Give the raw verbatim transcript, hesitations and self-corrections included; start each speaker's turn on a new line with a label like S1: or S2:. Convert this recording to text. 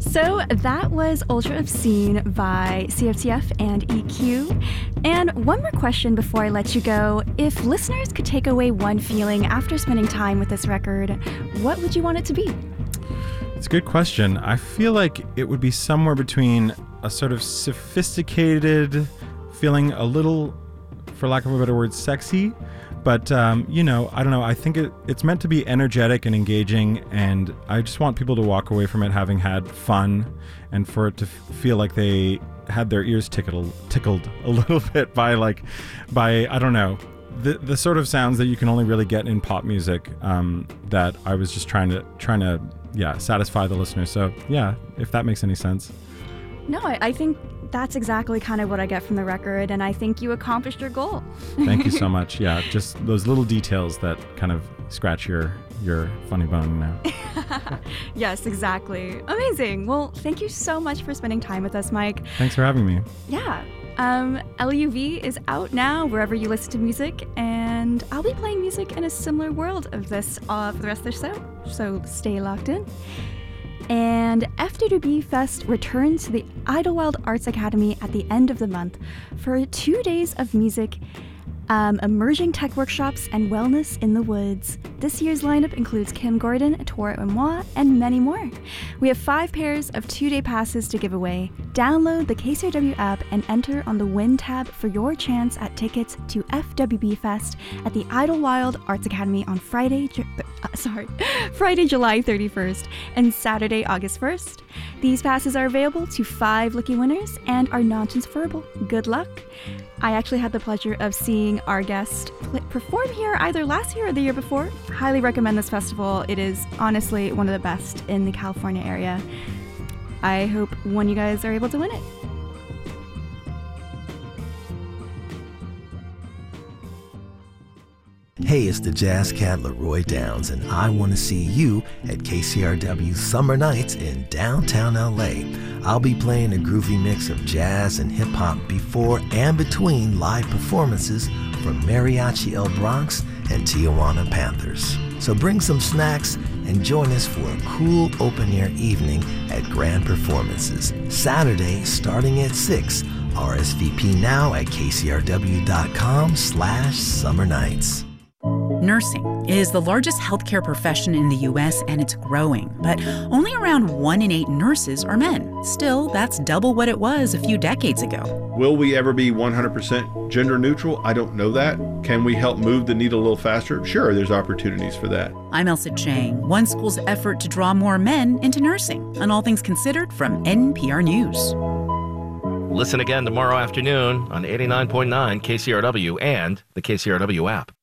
S1: So that was Ultra Obscene by C F T F and E Q. And one more question before I let you go. If listeners could take away one feeling after spending time with this record, what would you want it to be?
S2: It's a good question. I feel like it would be somewhere between a sort of sophisticated feeling, a little, for lack of a better word, sexy. But, um, you know, I don't know. I think it, it's meant to be energetic and engaging, and I just want people to walk away from it having had fun and for it to f- feel like they had their ears tickled, tickled a little bit by, like, by, I don't know, the the sort of sounds that you can only really get in pop music, um, that I was just trying to, trying to, yeah, satisfy the listener. So, yeah, if that makes any sense.
S1: No, I, I think that's exactly kind of what I get from the record, and I think you accomplished your goal.
S2: Thank you so much. Yeah, just those little details that kind of scratch your your funny bone now.
S1: Yes, exactly. Amazing. Well, thank you so much for spending time with us, Mike.
S2: Thanks for having me.
S1: Yeah. Um, L U V is out now wherever you listen to music, and I'll be playing music in a similar world of this uh, for the rest of the show, so stay locked in. And F W B Fest returns to the Idlewild Arts Academy at the end of the month for two days of music, um, emerging tech workshops, and wellness in the woods. This year's lineup includes Kim Gordon, Tora et Moi, and many more. We have five pairs of two-day passes to give away. Download the K C R W app and enter on the Win tab for your chance at tickets to F W B Fest at the Idlewild Arts Academy on Friday, Ju- uh, sorry, Friday, July thirty-first and Saturday, August first. These passes are available to five lucky winners and are non-transferable. Good luck. I actually had the pleasure of seeing our guest pl- perform here either last year or the year before. Highly recommend this festival. It is honestly one of the best in the California area. I hope one of you guys are able to win it.
S3: Hey, it's the Jazz Cat Leroy Downs, and I want to see you at K C R W Summer Nights in downtown L A. I'll be playing a groovy mix of jazz and hip-hop before and between live performances from Mariachi El Bronx and Tijuana Panthers. So bring some snacks and join us for a cool open-air evening at Grand Performances. Saturday, starting at six. R S V P now at kcrw.com slash summer nights.
S4: Nursing is the largest healthcare profession in the U S, and it's growing, but only around one in eight nurses are men. Still, that's double what it was a few decades ago.
S5: Will we ever be one hundred percent gender neutral? I don't know that. Can we help move the needle a little faster? Sure, there's opportunities for that.
S4: I'm Elsa Chang, one school's effort to draw more men into nursing, on All Things Considered from N P R News.
S6: Listen again tomorrow afternoon on eighty-nine point nine K C R W and the K C R W app.